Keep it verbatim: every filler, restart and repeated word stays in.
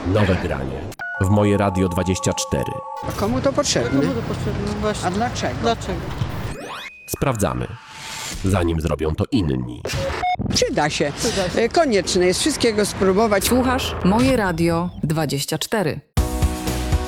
Nowe granie w Moje Radio dwadzieścia cztery. A komu to potrzebne? Komu to potrzebne? Właśnie. A dlaczego? Dlaczego? Sprawdzamy, zanim zrobią to inni. Przyda się. Przyda się. Konieczne jest wszystkiego spróbować. Słuchasz Moje Radio dwadzieścia cztery.